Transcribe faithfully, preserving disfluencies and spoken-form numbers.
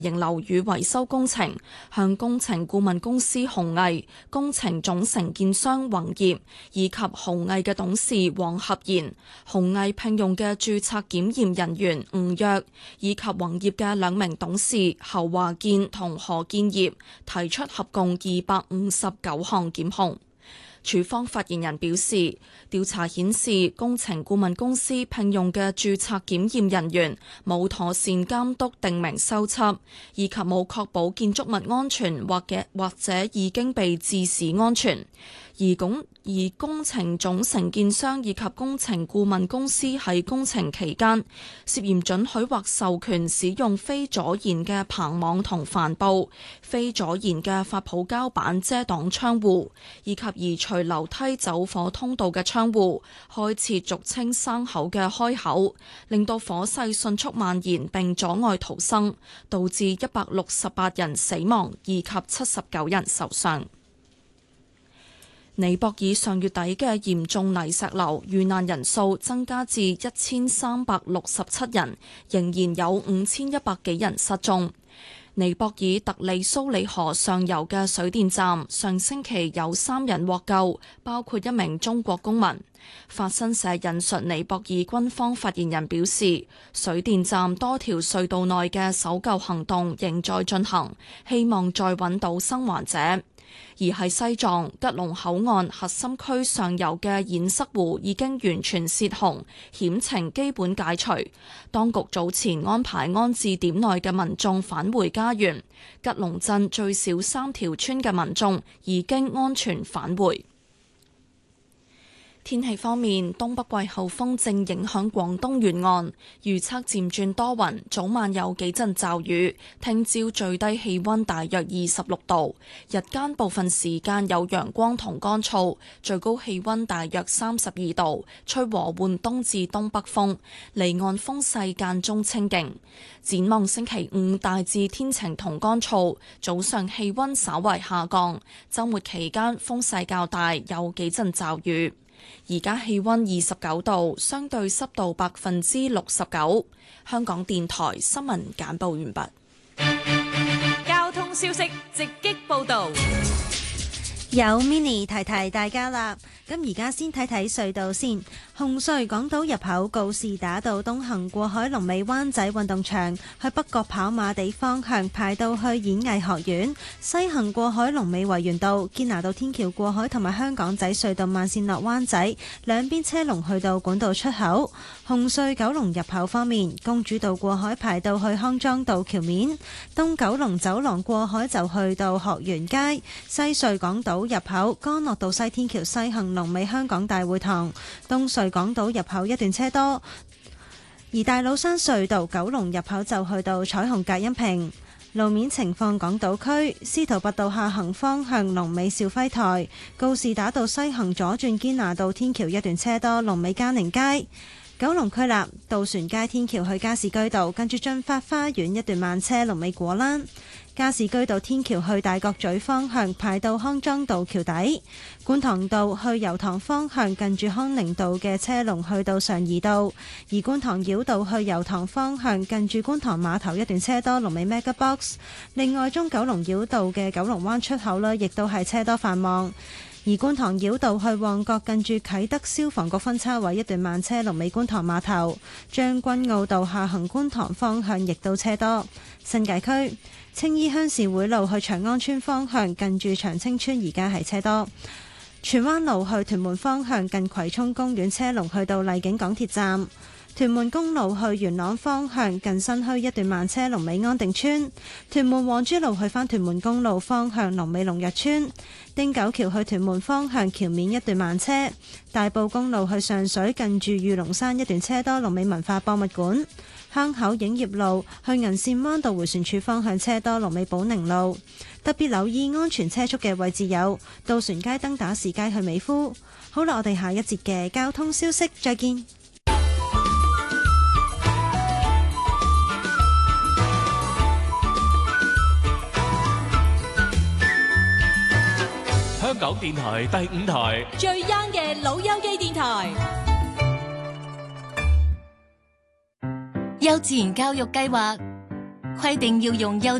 型樓宇維修工程，向工程顧問公司鴻毅、工程總承建商宏業以及鴻毅嘅董事黃合賢、鴻毅聘用嘅註冊檢驗人員吳躍以及宏業嘅兩名董事侯華健同何建業提出合共二百五十九項檢控。署方發言人表示，調查顯示工程顧問公司聘用嘅註冊檢驗人員冇妥善監督定名修葺，以及冇確保建築物安全或嘅或者已經被致使安全。而工而工程總承建商以及工程顧問公司喺工程期間涉嫌准許或授權使用非阻燃嘅棚網同帆布、非阻燃嘅發泡膠板遮擋窗戶，以及移除樓梯走火通道嘅窗戶，開設俗稱生口嘅開口，令到火勢迅速蔓延並阻礙逃生，導致一百六十八人死亡以及七十九人受傷。尼泊爾上月底嘅嚴重泥石流遇難人數增加至一千三百六十七人，仍然有五千一百幾人失蹤。尼泊爾特里蘇里河上游嘅水電站上星期有三人獲救，包括一名中國公民。法新社引述尼泊爾軍方發言人表示，水電站多條隧道內嘅搜救行動仍在進行，希望再揾到生還者。而喺西藏吉隆口岸核心區上游嘅堰塞湖已經完全泄洪，險情基本解除。當局早前安排安置點內嘅民眾返回家園，吉隆鎮最少三條村嘅民眾已經安全返回。天氣方面，東北季候風正影響廣東沿岸，預測漸轉多雲，早晚有幾陣驟雨。聽朝最低氣溫大約二十六度，日間部分時間有陽光同乾燥，最高氣溫大約三十二度，吹和緩東至東北風，離岸風勢間中清勁。展望星期五大致天晴同乾燥，早上氣溫稍為下降，週末期間風勢較大，有幾陣驟雨。而家氣溫二十九度，相對濕度百分之六十九。香港電台新聞簡報完畢。 交通消息直擊報道。 有 mini 提提大家啦，咁而家先睇睇隧道先。紅隧港島入口告士打道東行過海龍尾灣仔運動場，去北角跑馬地方向排到去演藝學院；西行過海龍尾維園道堅拿道天橋過海同埋香港仔隧道慢線落灣仔，兩邊車龍去到管道出口。紅隧九龍入口方面，公主道過海排到去康莊道橋面，東九龍走廊過海就去到學園街；西隧港島入口干諾道西天橋西行龍尾香港大會堂，東隧港島入口一段車多，而大老山隧道九龍入口就去到彩虹隔音屏。路面情況，港島區司徒拔道下行方向龍尾兆輝台，告士打道西行左轉堅拿道天橋一段車多，龍尾嘉寧街。九龍區立渡船街天橋去加士居道，跟住駿發花園一段慢車，龍尾果欄。加士居道天橋去大角咀方向排到康莊道橋底，觀塘道去油塘方向近住康寧道嘅車龍去到上怡道，而觀塘繞道去油塘方向近住觀塘碼頭一段車多，龍尾 Mega Box。另外中九龍繞道嘅九龍灣出口呢，亦都係車多繁忙。而觀塘繞道去旺角近住啟德消防局分叉位一段慢車，龍尾觀塘碼頭。將軍澳道下行觀塘方向亦都車多。新界區青衣鄉事會路去長安村方向近住長青村而家係車多。荃灣路去屯門方向近葵涌公園車龍去到麗景港鐵站。屯門公路去元朗方向近新墟一段慢車，龍尾安定村。屯門皇珠路去返屯門公路方向龍尾龍日村。汀九橋去屯門方向橋面一段慢車。大埔公路去上水近住御龍山一段車多，龍尾文化博物館。坑口影業路去銀線灣道迴旋處方向車多，龍尾寶寧路。特別留意安全車速嘅位置有渡船街、登打士街去美孚。好啦，我哋下一節嘅交通消息再見。 香港電台第五台最 young 嘅老友記電台。 幼稚園教育計劃規定要用幼